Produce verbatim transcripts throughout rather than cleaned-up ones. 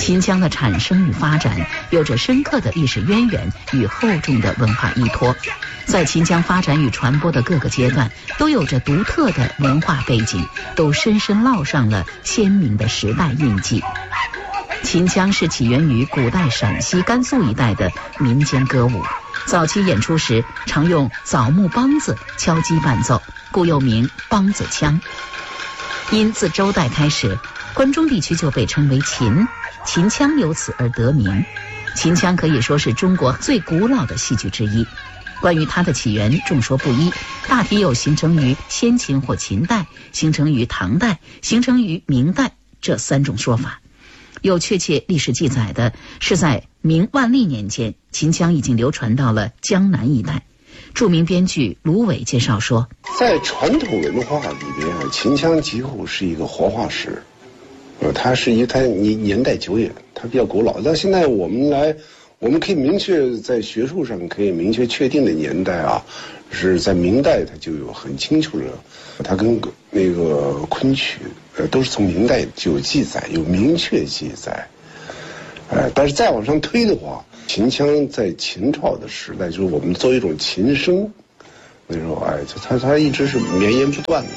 秦腔的产生与发展有着深刻的历史渊源与厚重的文化依托，在秦腔发展与传播的各个阶段都有着独特的文化背景，都深深烙上了鲜明的时代印记。秦腔是起源于古代陕西、甘肃一带的民间歌舞，早期演出时常用枣木梆子敲击伴奏，故又名梆子腔。因自周代开始，关中地区就被称为秦，秦腔由此而得名。秦腔可以说是中国最古老的戏剧之一，关于它的起源众说不一，大体有形成于先秦或秦代、形成于唐代、形成于明代这三种说法。有确切历史记载的是在明万历年间，秦腔已经流传到了江南一带。著名编剧卢伟介绍说， 在传统文化里边啊，秦腔几乎是一个活化石，呃，它是一它年年代久远，它比较古老。但现在我们来，我们可以明确在学术上可以明确确定的年代啊，是在明代它就有很清楚的，它跟那个昆曲呃都是从明代就有记载，有明确记载。呃，但是再往上推的话，秦腔在秦朝的时代，就是我们作为一种琴声，那时候哎，它它一直是绵延不断的。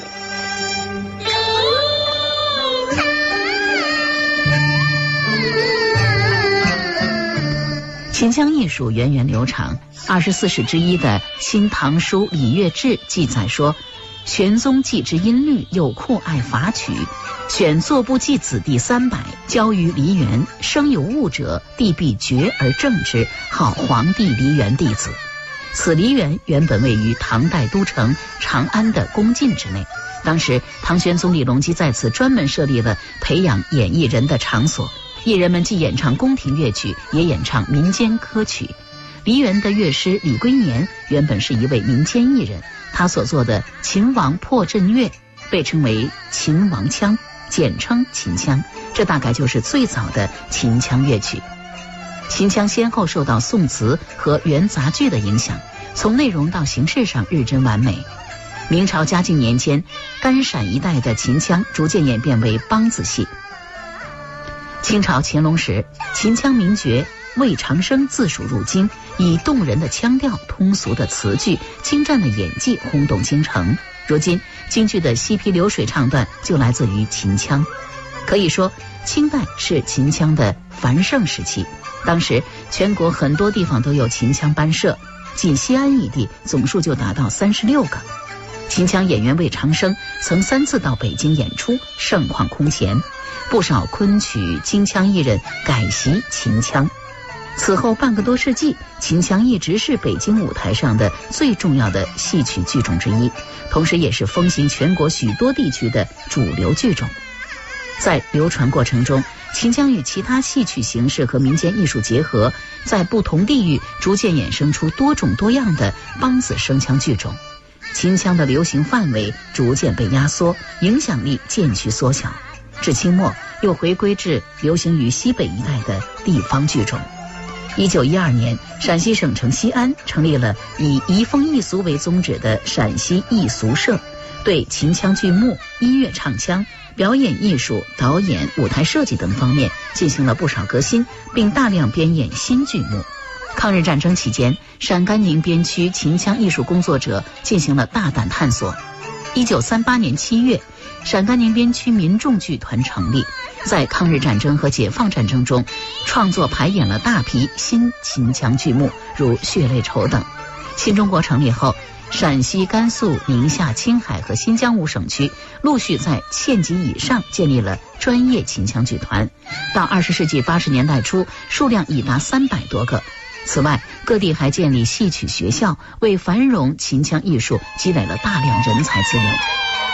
秦腔艺术源远流长，二十四史之一的《新唐书礼乐志》记载说，玄宗既知音律，又酷爱法曲，选作部记子弟三百，交于梨园，生有物者，帝必决而正之，号皇帝梨园弟子。此梨园原本位于唐代都城长安的宫禁之内，当时唐玄宗李隆基在此专门设立了培养演艺人的场所，艺人们既演唱宫廷乐曲，也演唱民间歌曲。梨园的乐师李龟年原本是一位民间艺人，他所做的秦王破阵乐被称为秦王腔，简称秦腔，这大概就是最早的秦腔乐曲。秦腔先后受到宋词和元杂剧的影响，从内容到形式上日臻完美。明朝嘉靖年间，甘陕一带的秦腔逐渐演变为梆子戏。清朝乾隆时，秦腔名角魏长生自蜀入京，以动人的腔调、通俗的词句、精湛的演技轰动京城。如今京剧的西皮流水唱段就来自于秦腔。可以说清代是秦腔的繁盛时期，当时全国很多地方都有秦腔班社，仅西安一地总数就达到三十六个。秦腔演员魏长生曾三次到北京演出，盛况空前，不少昆曲京腔艺人改习秦腔。此后半个多世纪，秦腔一直是北京舞台上的最重要的戏曲剧种之一，同时也是风行全国许多地区的主流剧种。在流传过程中，秦腔与其他戏曲形式和民间艺术结合，在不同地域逐渐衍生出多种多样的梆子声腔剧种。秦腔的流行范围逐渐被压缩，影响力渐趋缩小，至清末又回归至流行于西北一带的地方剧种。一九一二年，陕西省城西安成立了以移风易俗为宗旨的陕西艺俗社，对秦腔剧目、音乐唱腔、表演艺术、导演、舞台设计等方面进行了不少革新，并大量编演新剧目。抗日战争期间，陕甘宁边区秦腔艺术工作者进行了大胆探索。一九三八年七月，陕甘宁边区民众剧团成立，在抗日战争和解放战争中创作排演了大批新秦腔剧目，如《血泪愁》等。新中国成立后，陕西、甘肃、宁夏、青海和新疆五省区陆续在县级以上建立了专业秦腔剧团，到二十世纪八十年代初，数量已达三百多个。此外，各地还建立戏曲学校，为繁荣秦腔艺术积累了大量人才资源。